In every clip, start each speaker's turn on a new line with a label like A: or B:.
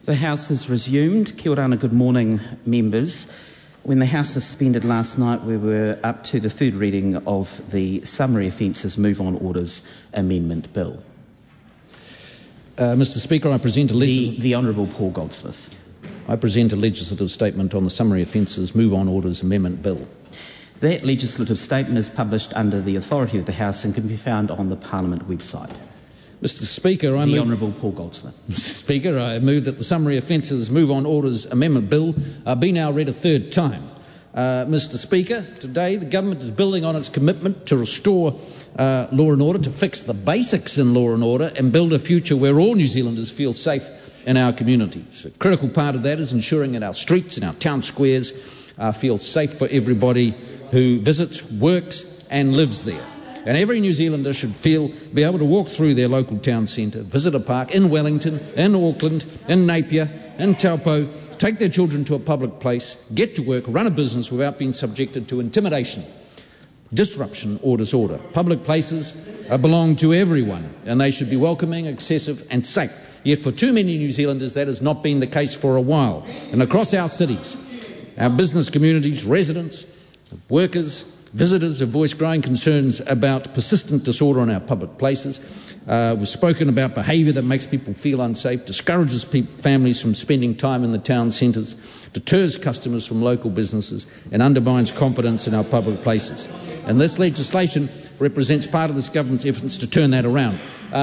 A: The House has resumed. Kia ora, good morning, members. When the House suspended last night, we were up to the third reading of the Summary Offences Move On Orders Amendment Bill.
B: Mr Speaker, I present a
A: The Honourable Paul Goldsmith.
B: I present a legislative statement on the Summary Offences Move On Orders Amendment Bill.
A: That legislative statement is published under the authority of the House and can be found on the Parliament website.
B: Mr Speaker,
A: The Honourable Paul Goldsmith.
B: Mr Speaker, I move that the Summary Offences Move On Orders Amendment Bill be now read a third time. Mr Speaker, today the government is building on its commitment to restore law and order, to fix the basics in law and order and build a future where all New Zealanders feel safe in our communities. A critical part of that is ensuring that our streets and our town squares feel safe for everybody who visits, works and lives there. And every New Zealander should be able to walk through their local town centre, visit a park in Wellington, in Auckland, in Napier, in Taupo, take their children to a public place, get to work, run a business without being subjected to intimidation, disruption or disorder. Public places belong to everyone and they should be welcoming, accessible and safe. Yet for too many New Zealanders that has not been the case for a while. And across our cities, our business communities, residents, workers, visitors have voiced growing concerns about persistent disorder on our public places. We've spoken about behaviour that makes people feel unsafe, discourages families from spending time in the town centres, deters customers from local businesses and undermines confidence in our public places. And this legislation represents part of this government's efforts to turn that around.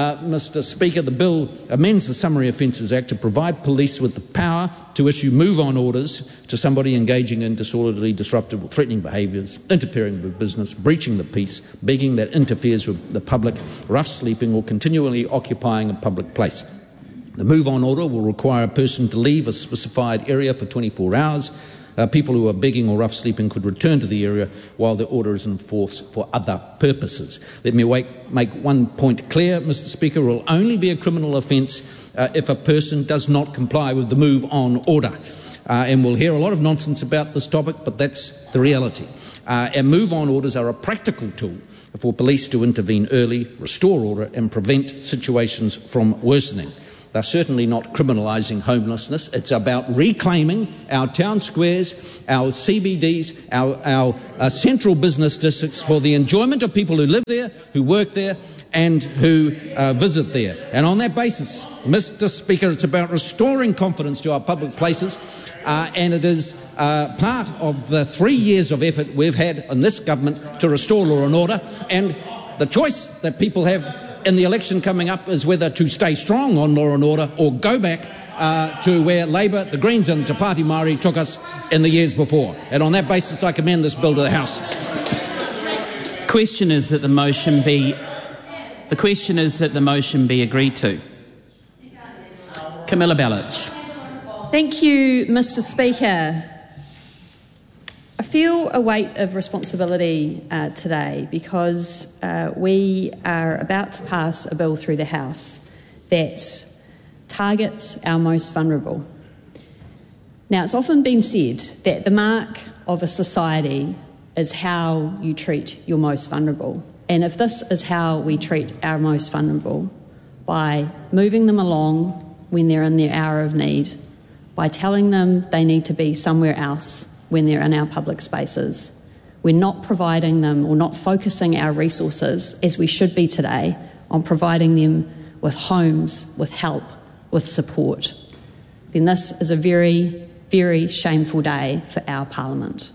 B: Mr Speaker, the bill amends the Summary Offences Act to provide police with the power to issue move-on orders to somebody engaging in disorderly, disruptive or threatening behaviours, interfering with business, breaching the peace, begging that interferes with the public, rough sleeping or continually occupying a public place. The move-on order will require a person to leave a specified area for 24 hours. People who are begging or rough sleeping could return to the area while the order is in force for other purposes. Let me make one point clear, Mr Speaker. It will only be a criminal offence if a person does not comply with the move-on order. And we'll hear a lot of nonsense about this topic, but that's the reality. And move-on orders are a practical tool for police to intervene early, restore order and prevent situations from worsening. They're certainly not criminalising homelessness. It's about reclaiming our town squares, our CBDs, our central business districts for the enjoyment of people who live there, who work there and who visit there. And on that basis, Mr Speaker, it's about restoring confidence to our public places and it is part of the 3 years of effort we've had in this government to restore law and order, and the choice that people have in the election coming up is whether to stay strong on law and order or go back to where Labour, the Greens and Te Pāti Māori took us in the years before. And on that basis, I commend this bill to the House.
A: The question is that the motion be agreed to. Camilla Bellich.
C: Thank you, Mr Speaker. I feel a weight of responsibility today because we are about to pass a bill through the House that targets our most vulnerable. Now, it's often been said that the mark of a society is how you treat your most vulnerable. And if this is how we treat our most vulnerable, by moving them along when they're in their hour of need, by telling them they need to be somewhere else when they're in our public spaces, we're not providing them or not focusing our resources, as we should be today, on providing them with homes, with help, with support, then this is a very, very shameful day for our Parliament.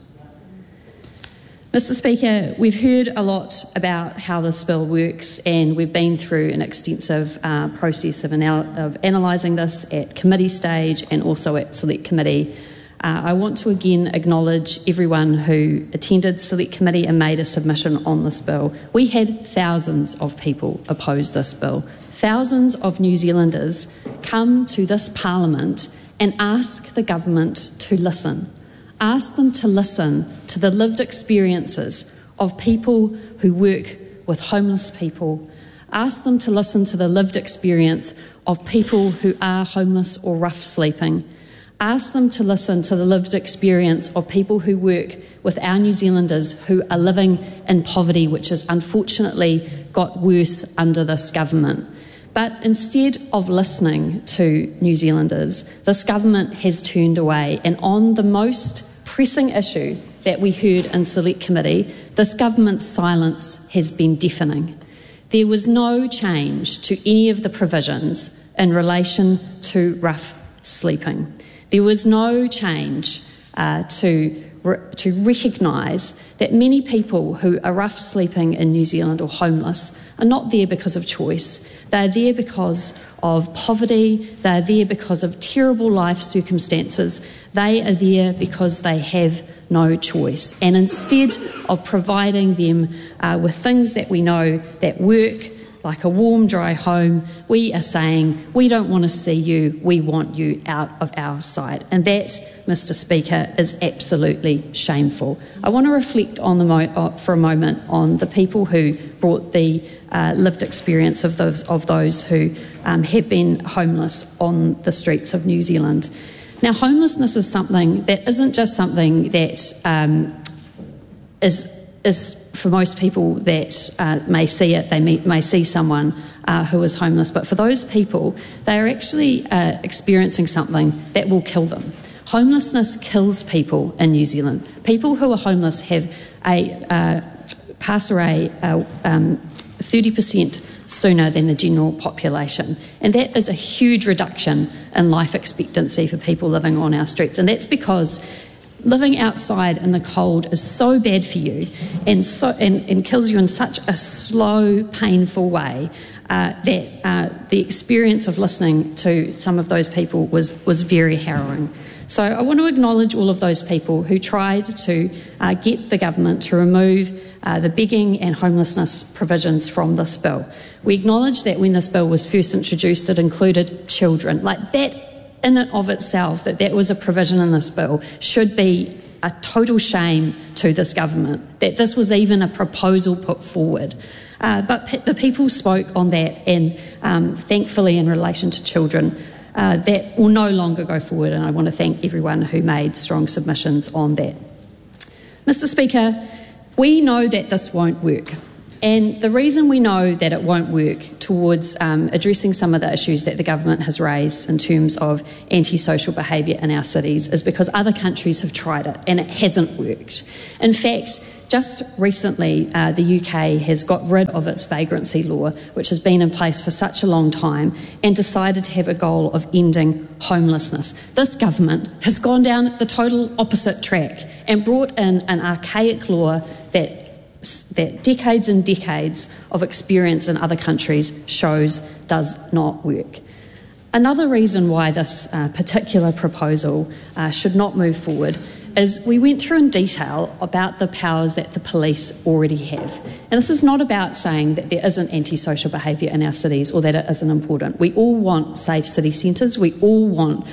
C: Mr Speaker, we've heard a lot about how this bill works and we've been through an extensive process of analysing this at committee stage and also at Select Committee. I want to again acknowledge everyone who attended Select Committee and made a submission on this bill. We had thousands of people oppose this bill. Thousands of New Zealanders come to this Parliament and ask the government to listen. Ask them to listen to the lived experiences of people who work with homeless people. Ask them to listen to the lived experience of people who are homeless or rough sleeping. Ask them to listen to the lived experience of people who work with our New Zealanders who are living in poverty, which has unfortunately got worse under this government. But instead of listening to New Zealanders, this government has turned away, and on the most pressing issue that we heard in Select Committee, this government's silence has been deafening. There was no change to any of the provisions in relation to rough sleeping. There was no change to recognise that many people who are rough sleeping in New Zealand or homeless are not there because of choice. They are there because of poverty. They are there because of terrible life circumstances. They are there because they have no choice. And instead of providing them with things that we know that work, like a warm, dry home, we are saying, we don't want to see you, we want you out of our sight. And that, Mr. Speaker, is absolutely shameful. I want to reflect on for a moment on the people who brought the lived experience of those who have been homeless on the streets of New Zealand. Now, homelessness is something that isn't just something that is for most people that may see it, they may see someone who is homeless, but for those people, they are actually experiencing something that will kill them. Homelessness kills people in New Zealand. People who are homeless have pass away 30% sooner than the general population, and that is a huge reduction in life expectancy for people living on our streets, and that's because living outside in the cold is so bad for you and kills you in such a slow, painful way that the experience of listening to some of those people was very harrowing. So I want to acknowledge all of those people who tried to get the government to remove the begging and homelessness provisions from this bill. We acknowledge that when this bill was first introduced, it included children. Like that in and of itself, that was a provision in this bill, should be a total shame to this government, that this was even a proposal put forward. But the people spoke on that, and thankfully in relation to children, that will no longer go forward, and I want to thank everyone who made strong submissions on that. Mr. Speaker, we know that this won't work. And the reason we know that it won't work towards addressing some of the issues that the government has raised in terms of antisocial behaviour in our cities is because other countries have tried it and it hasn't worked. In fact, just recently, the UK has got rid of its vagrancy law, which has been in place for such a long time, and decided to have a goal of ending homelessness. This government has gone down the total opposite track and brought in an archaic law that decades and decades of experience in other countries shows does not work. Another reason why this particular proposal should not move forward is we went through in detail about the powers that the police already have. And this is not about saying that there isn't antisocial behaviour in our cities or that it isn't important. We all want safe city centres. We all want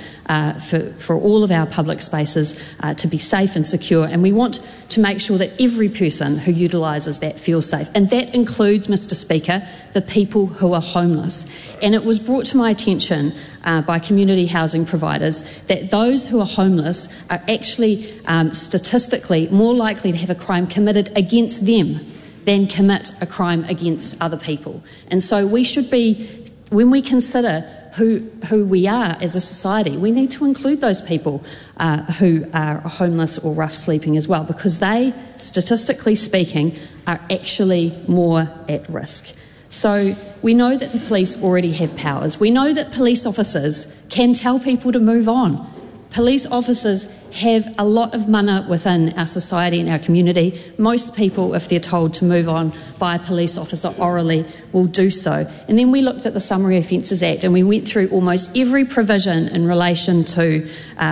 C: for all of our public spaces to be safe and secure, and we want to make sure that every person who utilises that feels safe. And that includes, Mr. Speaker, the people who are homeless. And it was brought to my attention by community housing providers that those who are homeless are actually statistically more likely to have a crime committed against them than commit a crime against other people. And so we should be, when we consider who we are as a society, we need to include those people who are homeless or rough sleeping as well, because they, statistically speaking, are actually more at risk. So we know that the police already have powers. We know that police officers can tell people to move on. Police officers have a lot of mana within our society and our community. Most people, if they're told to move on by a police officer orally, will do so. And then we looked at the Summary Offences Act and we went through almost every provision in relation to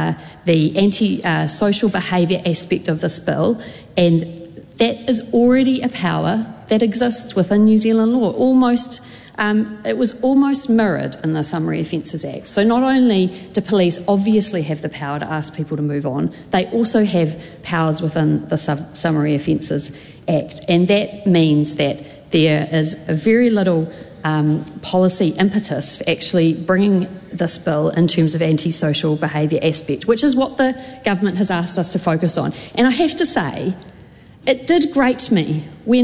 C: the anti-social behaviour aspect of this bill, and that is already a power that exists within New Zealand law. It was almost mirrored in the Summary Offences Act. So not only do police obviously have the power to ask people to move on, they also have powers within the Summary Offences Act. And that means that there is a very little policy impetus for actually bringing this bill in terms of antisocial behaviour aspect, which is what the government has asked us to focus on. And I have to say, It did grate with me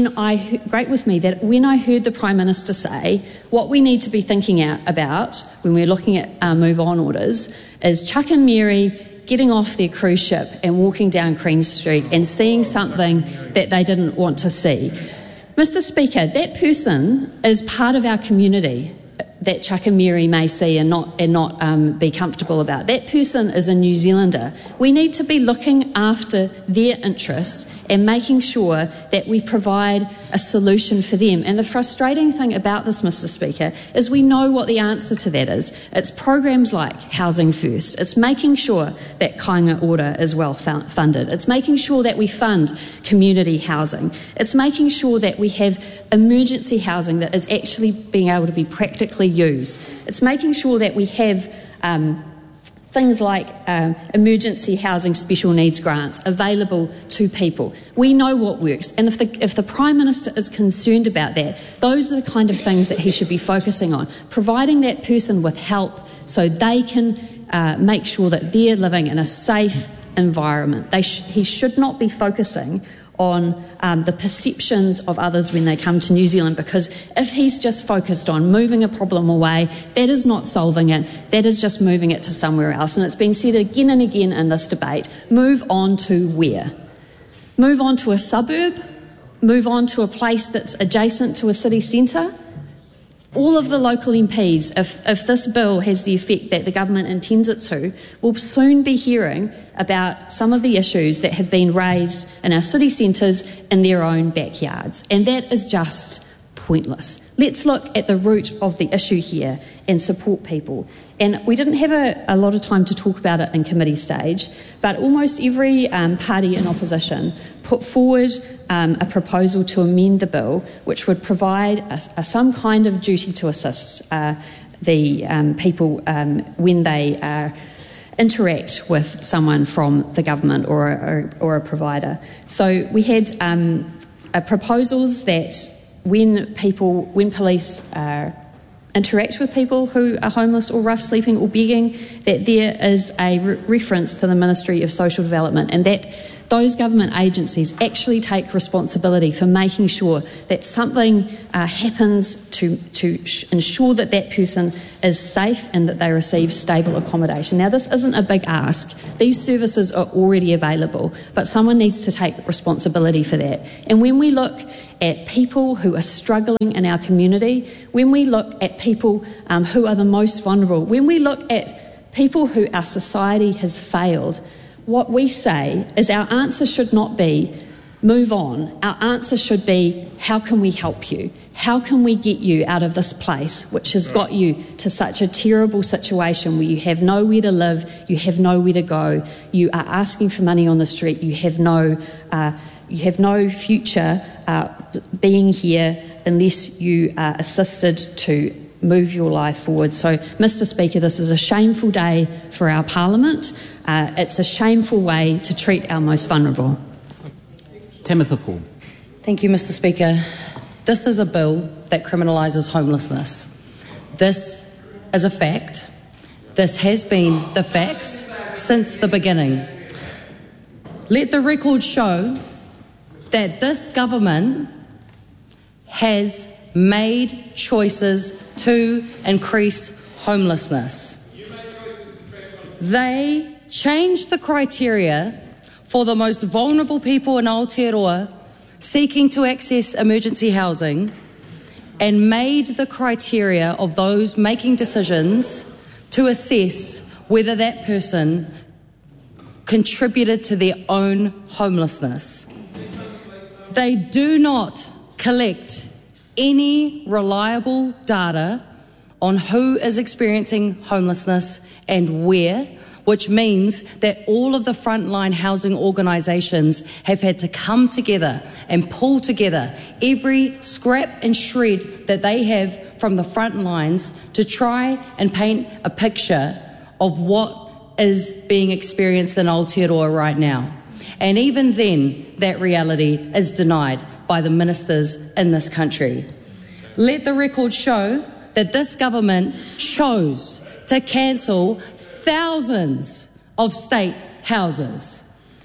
C: that when I heard the Prime Minister say what we need to be thinking about when we're looking at our move on orders is Chuck and Mary getting off their cruise ship and walking down Queen Street and seeing something that they didn't want to see. Mr. Speaker, that person is part of our community that Chuck and Mary may see and not be comfortable about. That person is a New Zealander. We need to be looking after their interests and making sure that we provide a solution for them. And the frustrating thing about this, Mr. Speaker, is we know what the answer to that is. It's programs like Housing First. It's making sure that Kāinga Ora is well funded. It's making sure that we fund community housing. It's making sure that we have emergency housing that is actually being able to be practically used. It's making sure that we have things like emergency housing special needs grants available to people. We know what works, and if the Prime Minister is concerned about that, those are the kind of things that he should be focusing on, providing that person with help so they can make sure that they're living in a safe environment. He should not be focusing on the perceptions of others when they come to New Zealand, because if he's just focused on moving a problem away, that is not solving it, that is just moving it to somewhere else. And it's been said again and again in this debate, move on to where? Move on to a suburb? Move on to a place that's adjacent to a city centre? All of the local MPs, if this bill has the effect that the government intends it to, will soon be hearing about some of the issues that have been raised in our city centres in their own backyards. And that is just pointless. Let's look at the root of the issue here and support people. And we didn't have a lot of time to talk about it in committee stage, but almost every party in opposition put forward a proposal to amend the bill which would provide some kind of duty to assist the people when they interact with someone from the government or a provider. So we had proposals that when police interact with people who are homeless or rough sleeping or begging, that there is a reference to the Ministry of Social Development, and that those government agencies actually take responsibility for making sure that something happens to ensure that that person is safe and that they receive stable accommodation. Now, this isn't a big ask. These services are already available, but someone needs to take responsibility for that. And when we look at people who are struggling in our community, when we look at people who are the most vulnerable, when we look at people who our society has failed, what we say is our answer should not be move on. Our answer should be, how can we help you? How can we get you out of this place which has got you to such a terrible situation where you have nowhere to live, you have nowhere to go, you are asking for money on the street, you have no future being here unless you are assisted to move your life forward. So, Mr. Speaker, this is a shameful day for our Parliament. It's a shameful way to treat our most vulnerable.
A: Tamitha Paul.
D: Thank you, Mr. Speaker. This is a bill that criminalises homelessness. This is a fact. This has been the facts since the beginning. Let the record show that this government has made choices to increase homelessness. They changed the criteria for the most vulnerable people in Aotearoa seeking to access emergency housing and made the criteria of those making decisions to assess whether that person contributed to their own homelessness. They do not collect any reliable data on who is experiencing homelessness and where, which means that all of the frontline housing organisations have had to come together and pull together every scrap and shred that they have from the front lines to try and paint a picture of what is being experienced in Aotearoa right now. And even then, that reality is denied by the ministers in this country. Let the record show that this government chose to cancel thousands of state houses.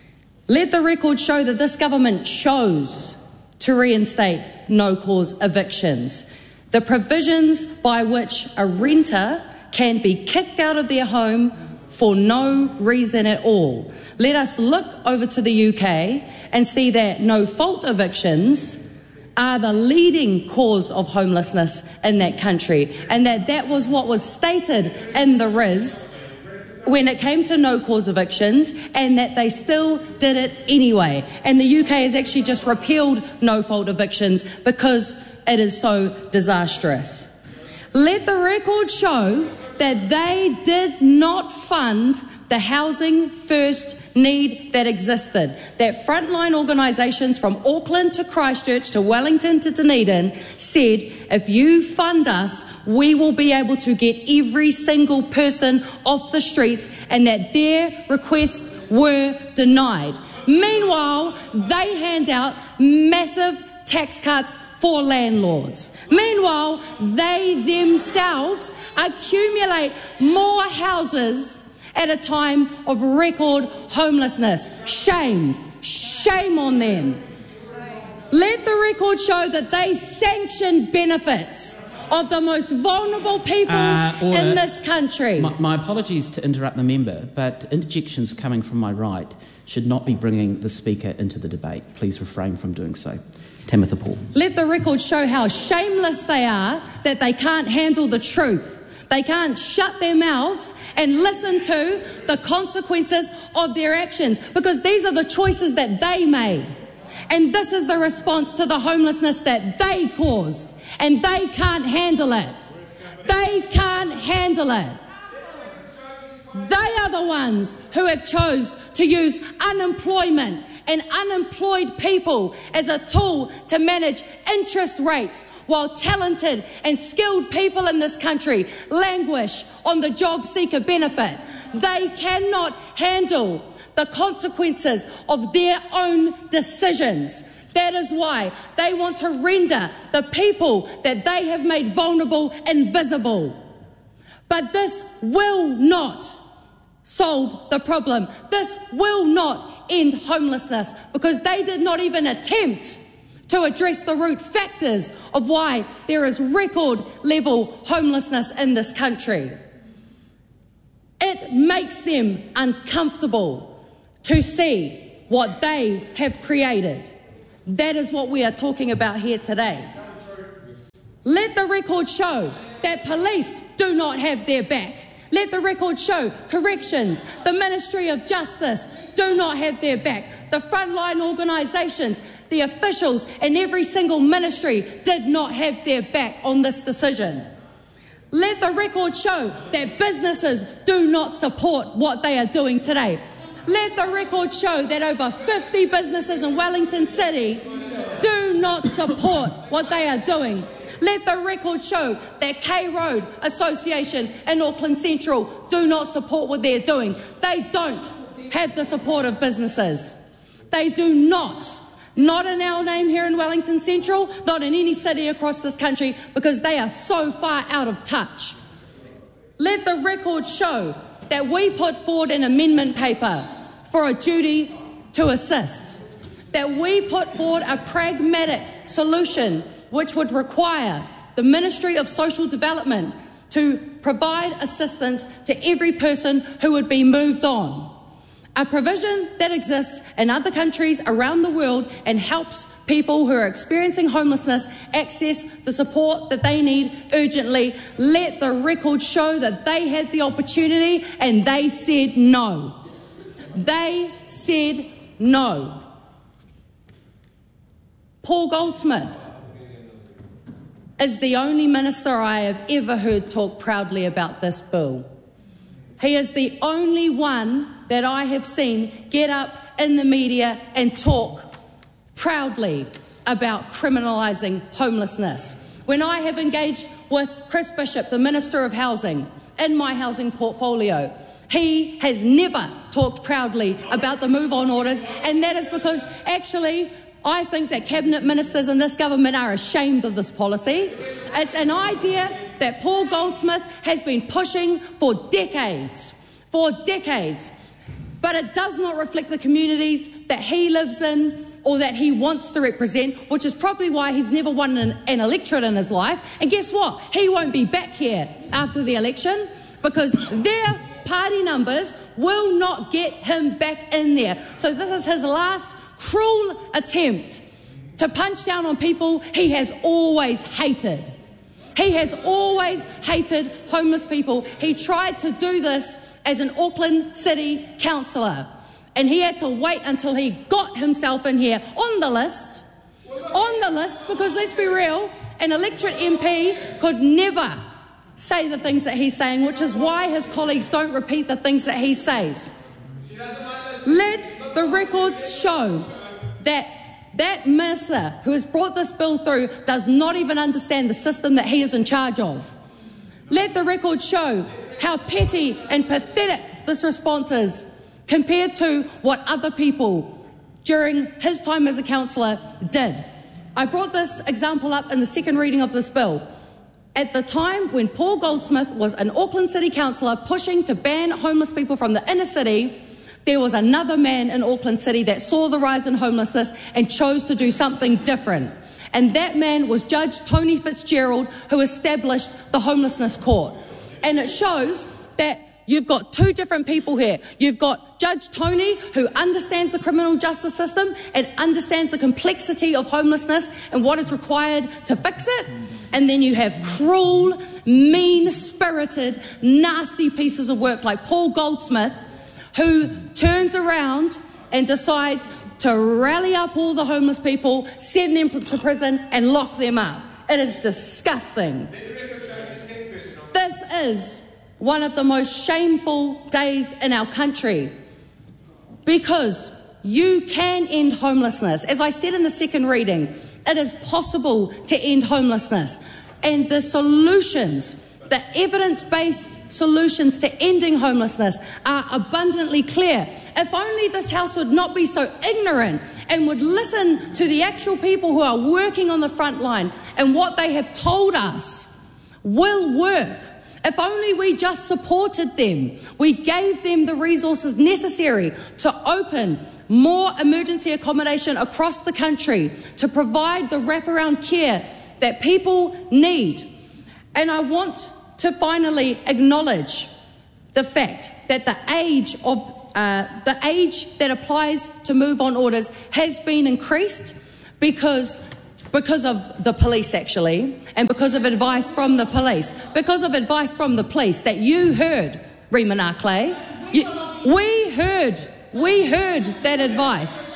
D: Let the record show that this government chose to reinstate no-cause evictions, the provisions by which a renter can be kicked out of their home for no reason at all. Let us look over to the UK and see that no-fault evictions are the leading cause of homelessness in that country, and that was what was stated in the RIS when it came to no-cause evictions, and that they still did it anyway. And the UK has actually just repealed no-fault evictions because it is so disastrous. Let the record show that they did not fund the housing first need that existed, that frontline organisations from Auckland to Christchurch to Wellington to Dunedin said, if you fund us, we will be able to get every single person off the streets, and that their requests were denied. Meanwhile, they hand out massive tax cuts for landlords. Meanwhile, they themselves accumulate more houses at a time of record homelessness. Shame. Shame on them. Let the record show that they sanction benefits of the most vulnerable people in this country.
A: My apologies to interrupt the member, but interjections coming from my right should not be bringing the Speaker into the debate. Please refrain from doing so. Tamitha Paul.
D: Let the record show how shameless they are, that they can't handle the truth. They can't shut their mouths and listen to the consequences of their actions, because these are the choices that they made. And this is the response to the homelessness that they caused. And they can't handle it. They can't handle it. They are the ones who have chose to use unemployment and unemployed people as a tool to manage interest rates, while talented and skilled people in this country languish on the job seeker benefit. They cannot handle the consequences of their own decisions. That is why they want to render the people that they have made vulnerable invisible. But this will not solve the problem. This will not end homelessness, because they did not even attempt to address the root factors of why there is record level homelessness in this country. It makes them uncomfortable to see what they have created. That is what we are talking about here today. Let the record show that police do not have their back. Let the record show corrections, the Ministry of Justice do not have their back. The frontline organisations, the officials in every single ministry did not have their back on this decision. Let the record show that businesses do not support what they are doing today. Let the record show that over 50 businesses in Wellington City do not support what they are doing. Let the record show that K Road Association in Auckland Central do not support what they're doing. They don't have the support of businesses. They do not. Not in our name here in Wellington Central, not in any city across this country, because they are so far out of touch. Let the record show that we put forward an amendment paper for a duty to assist, that we put forward a pragmatic solution which would require the Ministry of Social Development to provide assistance to every person who would be moved on. A provision that exists in other countries around the world and helps people who are experiencing homelessness access the support that they need urgently. Let the record show that they had the opportunity and they said no. They said no. Paul Goldsmith is the only minister I have ever heard talk proudly about this bill. He is the only one that I have seen get up in the media and talk proudly about criminalising homelessness. When I have engaged with Chris Bishop, the Minister of Housing, in my housing portfolio, he has never talked proudly about the move-on orders, and that is because actually I think that cabinet ministers in this government are ashamed of this policy. It's an idea that Paul Goldsmith has been pushing for decades. For decades. but it does not reflect the communities that he lives in or that he wants to represent, which is probably why he's never won an electorate in his life. And guess what? He won't be back here after the election because their party numbers will not get him back in there. So this is his last cruel attempt to punch down on people he has always hated. He has always hated homeless people. He tried to do this as an Auckland City councillor, and he had to wait until he got himself in here on the list, because let's be real, an electorate MP could never say the things that he's saying, which is why his colleagues don't repeat the things that he says. Let the records show that minister who has brought this bill through does not even understand the system that he is in charge of. Let the record show how petty and pathetic this response is compared to what other people during his time as a councillor did. I brought this example up in the second reading of this bill. At the time when Paul Goldsmith was an Auckland City councillor pushing to ban homeless people from the inner city, there was another man in Auckland City that saw the rise in homelessness and chose to do something different. And that man was Judge Tony Fitzgerald, who established the Homelessness Court. And it shows that you've got two different people here. You've got Judge Tony, who understands the criminal justice system and understands the complexity of homelessness and what is required to fix it. And then you have cruel, mean-spirited, nasty pieces of work like Paul Goldsmith, who turns around and decides to rally up all the homeless people, send them to prison and lock them up. It is disgusting. This is one of the most shameful days in our country because you can end homelessness. As I said in the second reading, it is possible to end homelessness. And the solutions, the evidence-based solutions to ending homelessness are abundantly clear. If only this House would not be so ignorant and would listen to the actual people who are working on the front line and what they have told us will work. If only we just supported them, we gave them the resources necessary to open more emergency accommodation across the country, to provide the wraparound care that people need. And I want to finally acknowledge the fact that the age that applies to move on orders has been increased because of the police, actually, and because of advice from the police. Because of advice from the police that you heard, Rima Nakle. We heard that advice.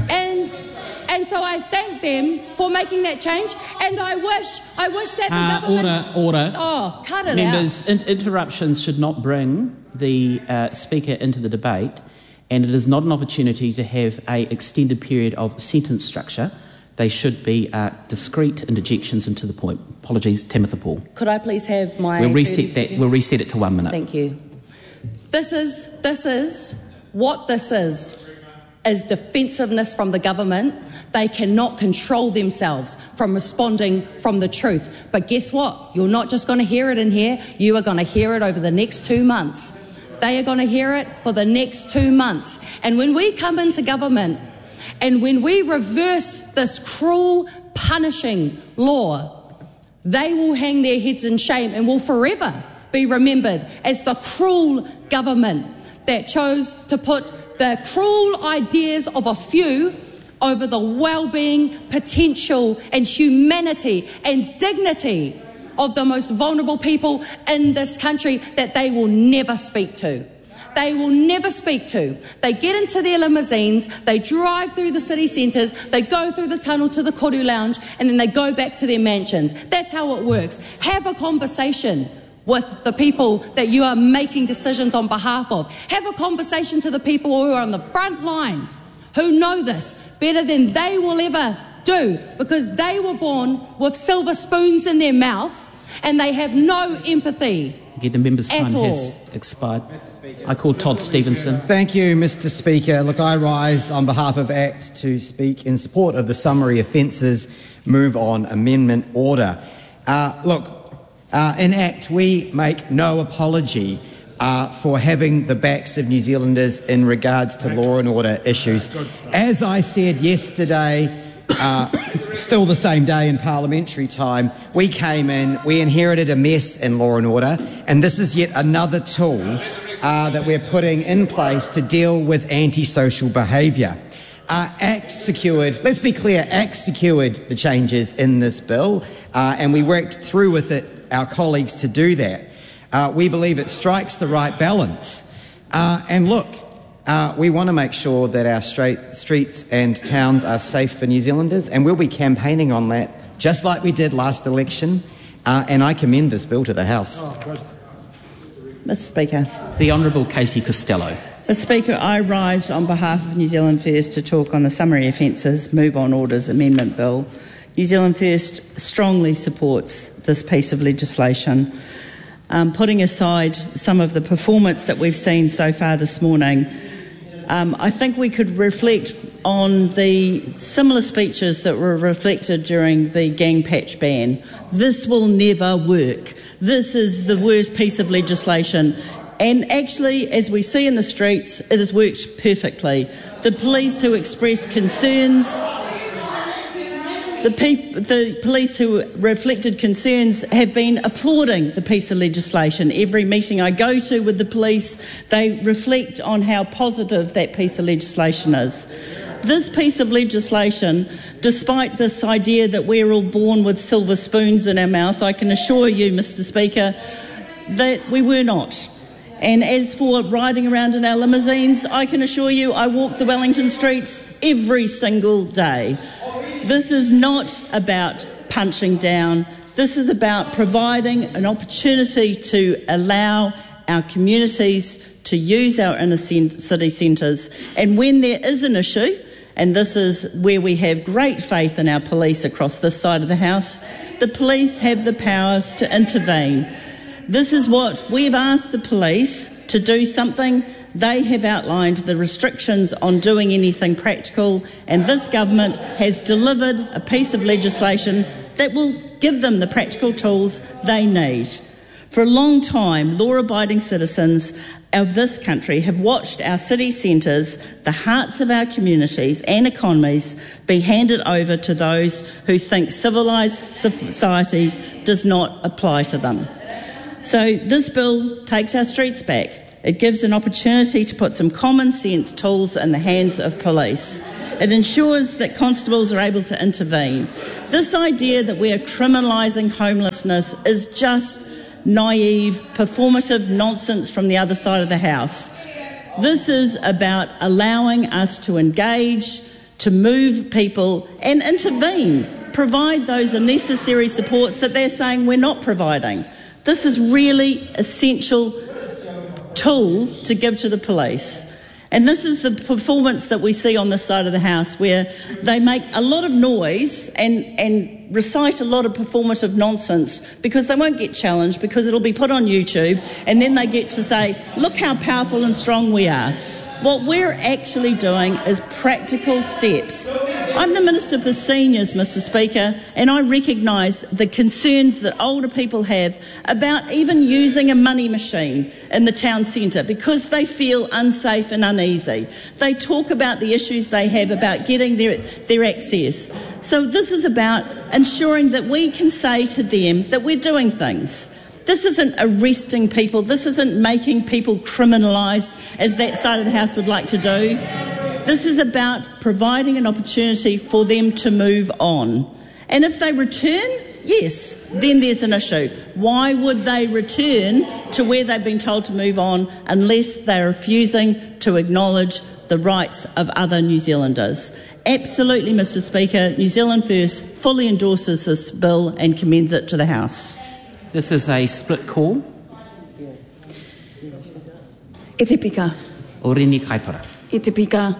D: And so I thank them for making that change, and I wish that the government...
A: Order.
D: Oh, cut it
A: Members,
D: out.
A: interruptions should not bring the Speaker into the debate, and it is not an opportunity to have an extended period of sentence structure. They should be discreet interjections and to the point. Apologies, Timothy Paul.
D: Could I please have my...
A: We'll reset it to 1 minute.
D: Thank you. This is what this is defensiveness from the government. They cannot control themselves from responding from the truth. But guess what? You're not just going to hear it in here. You are going to hear it over the next 2 months. They are going to hear it for the next 2 months. And when we come into government and when we reverse this cruel, punishing law, they will hang their heads in shame and will forever be remembered as the cruel government that chose to put the cruel ideas of a few over the well-being, potential and humanity and dignity of the most vulnerable people in this country that they will never speak to. They will never speak to. They get into their limousines, they drive through the city centres, they go through the tunnel to the Koru Lounge, and then they go back to their mansions. That's how it works. Have a conversation with the people that you are making decisions on behalf of. Have a conversation to the people who are on the front line, who know this better than they will ever do, because they were born with silver spoons in their mouth and they have no empathy.
A: The member's time has expired. I call Todd Stevenson.
E: Thank you, Mr. Speaker. Look, I rise on behalf of ACT to speak in support of the Summary Offences Move On Amendment Order. In ACT, we make no apology for having the backs of New Zealanders in regards to law and order issues. As I said yesterday, still the same day in parliamentary time, we came in, we inherited a mess in law and order, and this is yet another tool that we're putting in place to deal with antisocial behaviour. ACT secured, let's be clear, ACT secured the changes in this bill, and we worked through with it, our colleagues, to do that. We believe it strikes the right balance. And look, we want to make sure that our streets and towns are safe for New Zealanders, and we'll be campaigning on that, just like we did last election, and I commend this bill to the House.
F: Mr Speaker.
A: The Honourable Casey Costello.
F: Mr Speaker, I rise on behalf of New Zealand First to talk on the Summary Offences Move On Orders Amendment Bill. New Zealand First strongly supports this piece of legislation. Putting aside some of the performance that we've seen so far this morning, I think we could reflect on the similar speeches that were reflected during the gang patch ban. This will never work. This is the worst piece of legislation. And actually, as we see in the streets, it has worked perfectly. The police who expressed concerns, the police who reflected concerns have been applauding the piece of legislation. Every meeting I go to with the police, they reflect on how positive that piece of legislation is. This piece of legislation, despite this idea that we're all born with silver spoons in our mouth, I can assure you, Mr Speaker, that we were not. And as for riding around in our limousines, I can assure you I walk the Wellington streets every single day. This is not about punching down. This is about providing an opportunity to allow our communities to use our inner city centres. And when there is an issue, and this is where we have great faith in our police across this side of the House, the police have the powers to intervene. This is what we've asked the police to do something. They have outlined the restrictions on doing anything practical, and this government has delivered a piece of legislation that will give them the practical tools they need. For a long time, law-abiding citizens of this country have watched our city centres, the hearts of our communities and economies, be handed over to those who think civilised society does not apply to them. So this bill takes our streets back. It gives an opportunity to put some common sense tools in the hands of police. It ensures that constables are able to intervene. This idea that we are criminalising homelessness is just naive, performative nonsense from the other side of the House. This is about allowing us to engage, to move people and intervene, provide those necessary supports that they're saying we're not providing. This is really essential tool to give to the police. And this is the performance that we see on this side of the House, where they make a lot of noise and recite a lot of performative nonsense because they won't get challenged, because it'll be put on YouTube, and then they get to say, look how powerful and strong we are. What we're actually doing is practical steps. I'm the Minister for Seniors, Mr Speaker, and I recognise the concerns that older people have about even using a money machine in the town centre because they feel unsafe and uneasy. They talk about the issues they have about getting their access. So this is about ensuring that we can say to them that we're doing things. This isn't arresting people. This isn't making people criminalised, as that side of the House would like to do. This is about providing an opportunity for them to move on. And if they return, yes, then there's an issue. Why would they return to where they've been told to move on unless they're refusing to acknowledge the rights of other New Zealanders? Absolutely, Mr Speaker, New Zealand First fully endorses this bill and commends it to the House.
A: This is a split call.
G: E te pika.
A: Orini Kaipara.
G: E te pika.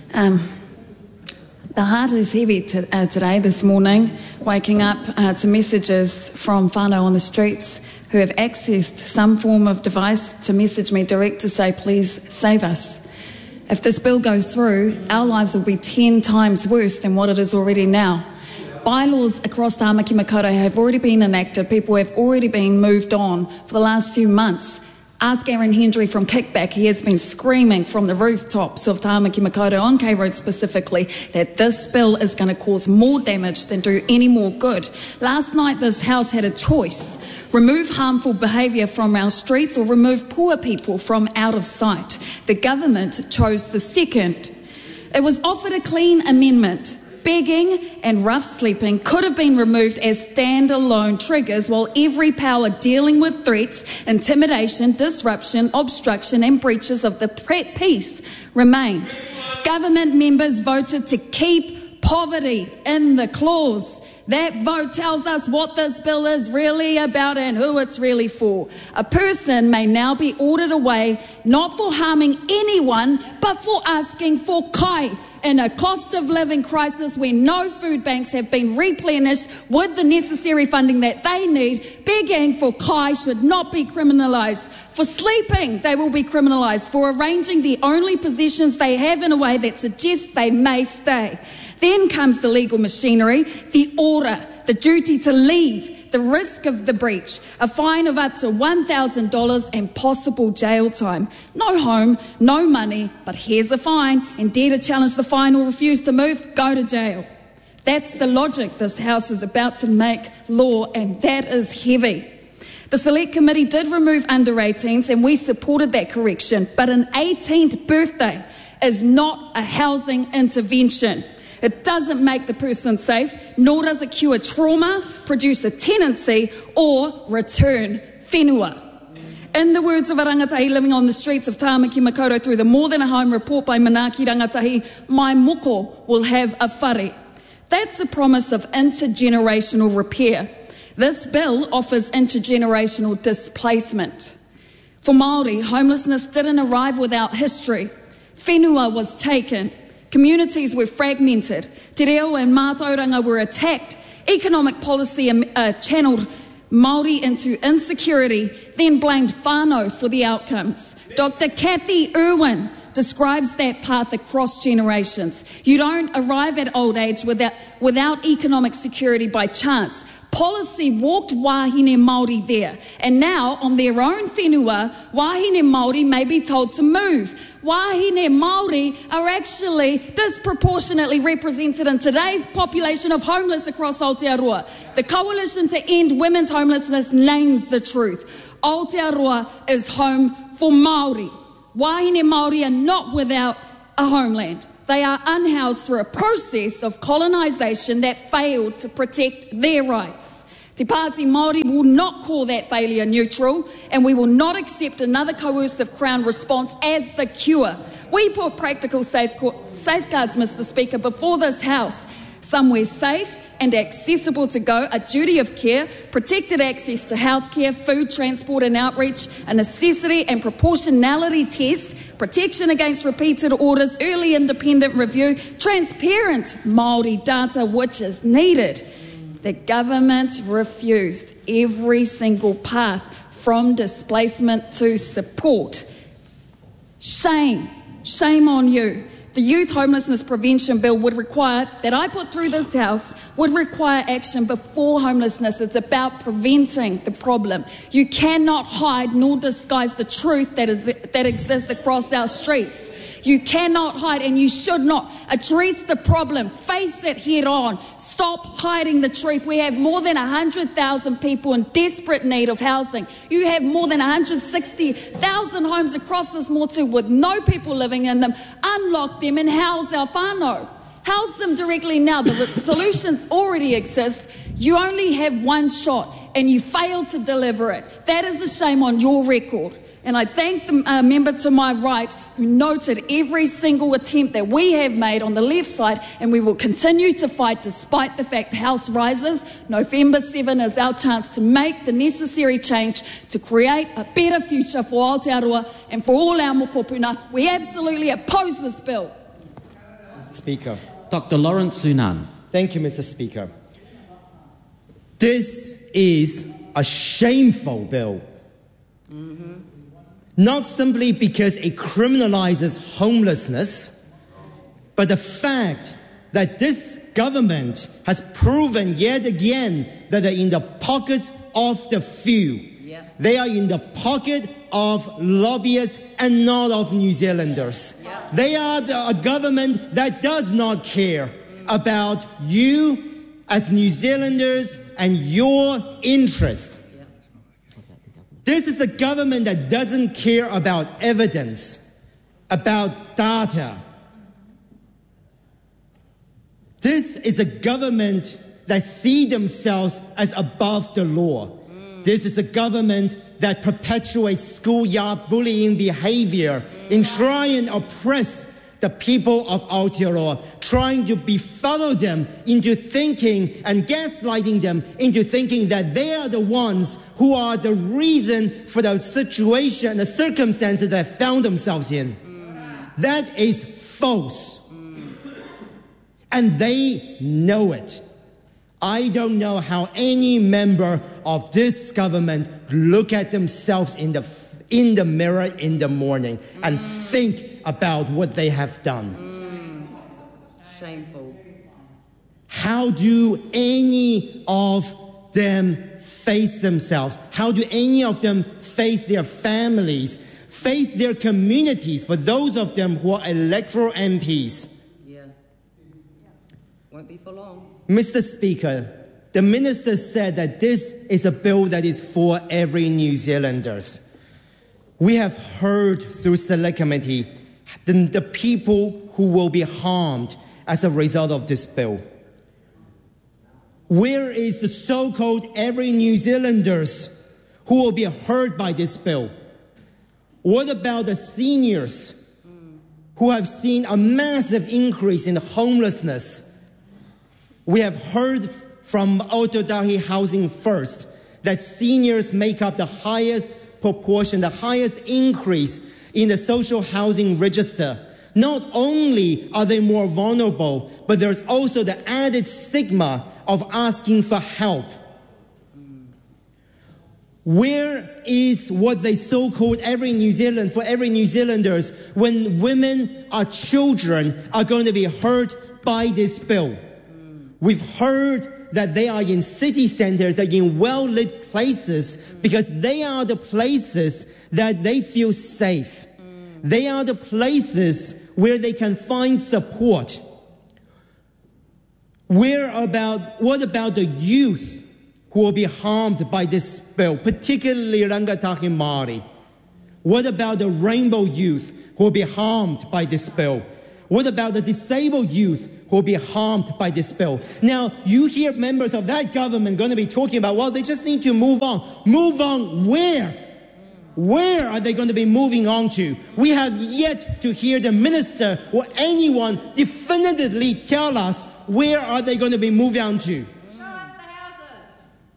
G: The heart is heavy today, this morning, waking up to messages from whānau on the streets who have accessed some form of device to message me direct to say, please save us. If this bill goes through, our lives will be 10 times worse than what it is already now. Bylaws across Tāmaki Makaurau have already been enacted. People have already been moved on for the last few months. Ask Aaron Hendry from Kickback. He has been screaming from the rooftops of Tāmaki Makaurau on K Road specifically that this bill is going to cause more damage than do any more good. Last night this House had a choice. Remove harmful behaviour from our streets or remove poor people from out of sight. The government chose the second. It was offered a clean amendment. Begging and rough sleeping could have been removed as standalone triggers, while every power dealing with threats, intimidation, disruption, obstruction and breaches of the peace remained. Government members voted to keep poverty in the clause. That vote tells us what this bill is really about and who it's really for. A person may now be ordered away, not for harming anyone, but for asking for kai. In a cost of living crisis where no food banks have been replenished with the necessary funding that they need, begging for kai should not be criminalised. For sleeping, they will be criminalised. For arranging the only possessions they have in a way that suggests they may stay. Then comes the legal machinery, the order, the duty to leave, the risk of the breach, a fine of up to $1,000 and possible jail time. No home, no money, but here's a fine, and dare to challenge the fine or refuse to move, go to jail. That's the logic this House is about to make law, and that is heavy. The Select Committee did remove under 18s, and we supported that correction, but an 18th birthday is not a housing intervention. It doesn't make the person safe, nor does it cure trauma, produce a tenancy, or return whenua. In the words of a rangatahi living on the streets of Tāmaki Makaurau through the More Than a Home report by Manaki Rangatahi, my moko will have a whare. That's a promise of intergenerational repair. This bill offers intergenerational displacement. For Māori, homelessness didn't arrive without history. Whenua was taken. Communities were fragmented. Te reo and mātauranga were attacked. Economic policy channeled Māori into insecurity, then blamed whānau for the outcomes. Dr. Kathy Irwin describes that path across generations. You don't arrive at old age without economic security by chance. Policy walked wahine Māori there, and now on their own whenua, wahine Māori may be told to move. Wahine Māori are actually disproportionately represented in today's population of homeless across Aotearoa. The Coalition to End Women's Homelessness names the truth. Aotearoa is home for Māori. Wahine Māori are not without a homeland. They are unhoused through a process of colonisation that failed to protect their rights. Te Pāti Māori will not call that failure neutral, and we will not accept another coercive Crown response as the cure. We put practical safeguards, Mr. Speaker, before this House. Somewhere safe and accessible to go, a duty of care, protected access to healthcare, food, transport and outreach, a necessity and proportionality test, protection against repeated orders, early independent review, transparent Māori data which is needed. The government refused every single path from displacement to support. Shame. Shame on you. The Youth Homelessness Prevention Bill would require, that I put through this House, would require action before homelessness. It's about preventing the problem. You cannot hide nor disguise the truth that exists across our streets. You cannot hide, and you should not. Address the problem. Face it head on. Stop hiding the truth. We have more than 100,000 people in desperate need of housing. You have more than 160,000 homes across this motu with no people living in them. Unlock them and house our whānau. House them directly now. The solutions already exist. You only have one shot and you failed to deliver it. That is a shame on your record. And I thank the member to my right who noted every single attempt that we have made on the left side, and we will continue to fight despite the fact the House rises. November 7 is our chance to make the necessary change to create a better future for Aotearoa and for all our mokopuna. We absolutely oppose this bill.
E: Speaker.
A: Dr. Lawrence Sunan.
E: Thank you, Mr. Speaker. This is a shameful bill. Not simply because it criminalizes homelessness, but the fact that this government has proven yet again that they're in the pockets of the few. They are in the pocket of lobbyists and not of New Zealanders. They are a government that does not care about you as New Zealanders and your interest. This is a government that doesn't care about evidence, about data. This is a government that see themselves as above the law. This is a government that perpetuates schoolyard bullying behavior in trying to oppress the people of Aotearoa, trying to befuddle them into thinking and gaslighting them into thinking that they are the ones who are the reason for the situation, the circumstances they found themselves in. That is false. And they know it. I don't know how any member of this government look at themselves in the mirror in the morning and think about what they have done.
D: Shameful.
E: How do any of them face themselves? How do any of them face their families, face their communities, for those of them who are electoral MPs?
D: Yeah. Won't be for long.
E: Mr. Speaker, the minister said that this is a bill that is for every New Zealander. We have heard through Select Committee the people who will be harmed as a result of this bill. Where is the so-called every New Zealanders who will be hurt by this bill? What about the seniors who have seen a massive increase in homelessness? We have heard from Aotearoa Housing First that seniors make up the highest proportion, the highest increase in the social housing register. Not only are they more vulnerable, but there's also the added stigma of asking for help. Where is what they so-called every New Zealand, for every New Zealanders, when women or children are going to be hurt by this bill? We've heard that they are in city centers, they're in well-lit places because they are the places that they feel safe. They are the places where they can find support. What about the youth who will be harmed by this bill, particularly Rangatahi Māori? What about the rainbow youth who will be harmed by this bill? What about the disabled youth who will be harmed by this bill? Now, you hear members of that government going to be talking about, well, they just need to move on. Move on where? Where are they going to be moving on to? We have yet to hear the minister or anyone definitively tell us where are they going to be moving on to.
H: Show us the houses.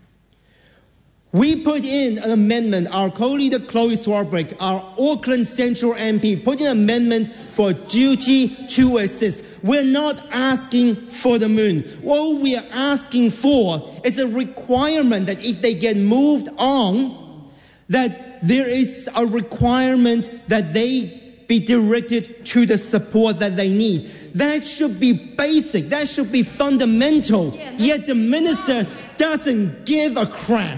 E: We put in an amendment, our co-leader Chloe Swarbrick, our Auckland Central MP, put in an amendment for duty to assist. We're not asking for the moon. What we are asking for is a requirement that if they get moved on, that there is a requirement that they be directed to the support that they need. That should be basic. That should be fundamental. Yet the minister doesn't give a crap.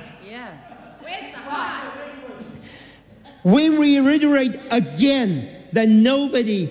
E: We reiterate again that nobody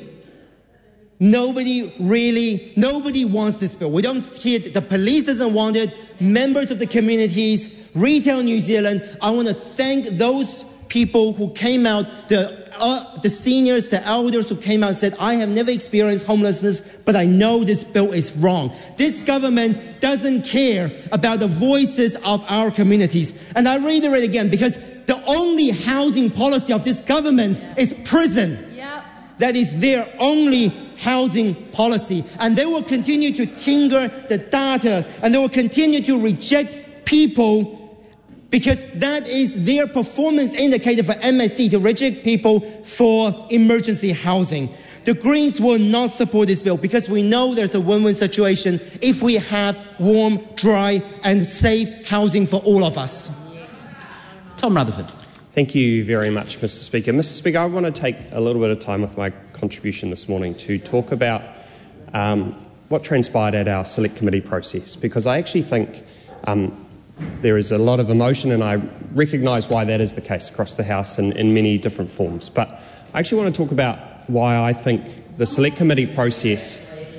E: wants this bill. We don't hear it. The police doesn't want it. Members of the communities, Retail New Zealand. I want to thank those people who came out, the seniors, the elders who came out and said, I have never experienced homelessness, but I know this bill is wrong. This government doesn't care about the voices of our communities. And I reiterate again, because the only housing policy of this government is prison.
H: Yep.
E: That is their only housing policy. And they will continue to tinker the data, and they will continue to reject people because that is their performance indicator for MSC, to reject people for emergency housing. The Greens will not support this bill because we know there's a win-win situation if we have warm, dry and safe housing for all of us.
A: Tom Rutherford.
I: Thank you very much, Mr. Speaker. Mr. Speaker, I want to take a little bit of time with my contribution this morning to talk about what transpired at our Select Committee process, because I actually think There is a lot of emotion, and I recognise why that is the case across the House in many different forms. But I actually want to talk about why I think the Select Committee process.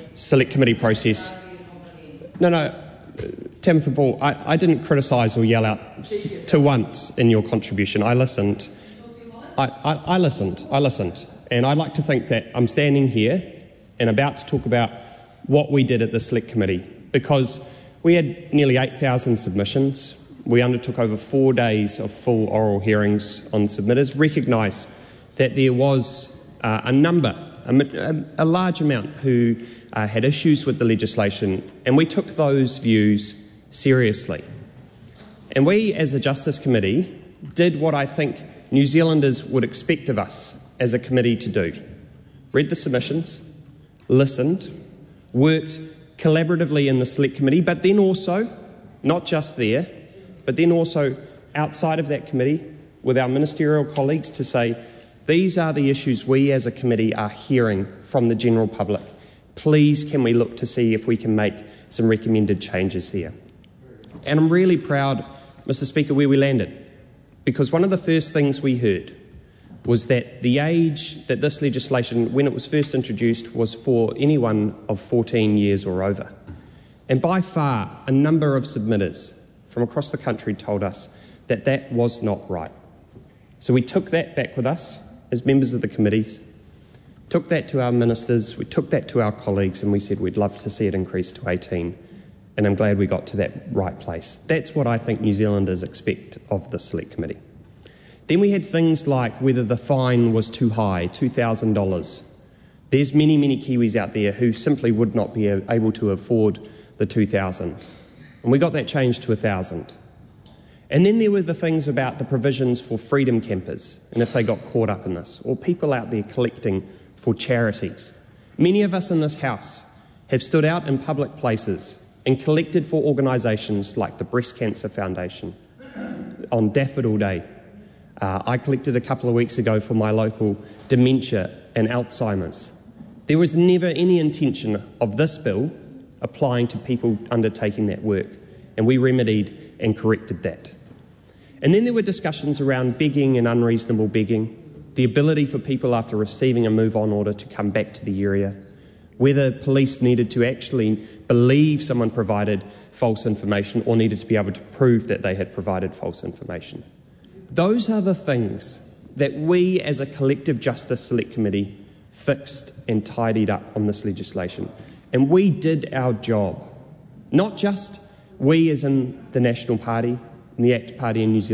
I: Tamitha Ball, I didn't criticise or yell out to once in your contribution. I listened. I listened. And I'd like to think that I'm standing here and about to talk about what we did at the Select Committee, because we had nearly 8,000 submissions. We undertook over 4 days of full oral hearings on submitters, recognised that there was a large amount who had issues with the legislation, and we took those views seriously. And we, as a Justice Committee, did what I think New Zealanders would expect of us as a committee to do. Read the submissions, listened, worked collaboratively in the Select Committee, but then also, not just there, but then also outside of that committee with our ministerial colleagues to say, these are the issues we as a committee are hearing from the general public. Please can we look to see if we can make some recommended changes there. And I'm really proud, Mr. Speaker, where we landed, because one of the first things we heard was that the age that this legislation, when it was first introduced, was for anyone of 14 years or over. And by far, a number of submitters from across the country told us that that was not right. So we took that back with us as members of the committees, took that to our ministers, we took that to our colleagues, and we said we'd love to see it increase to 18. And I'm glad we got to that right place. That's what I think New Zealanders expect of the Select Committee. Then we had things like whether the fine was too high, $2,000. There's many, many Kiwis out there who simply would not be able to afford the $2,000. And we got that changed to $1,000. And then there were the things about the provisions for freedom campers, and if they got caught up in this, or people out there collecting for charities. Many of us in this House have stood out in public places and collected for organisations like the Breast Cancer Foundation on Daffodil Day. I collected a couple of weeks ago for my local dementia and Alzheimer's. There was never any intention of this bill applying to people undertaking that work, and we remedied and corrected that. And then there were discussions around begging and unreasonable begging, the ability for people after receiving a move-on order to come back to the area, whether police needed to actually believe someone provided false information or needed to be able to prove that they had provided false information. Those are the things that we as a collective Justice Select Committee fixed and tidied up on this legislation. And we did our job. Not just we as in the National Party and the ACT Party in New Zealand,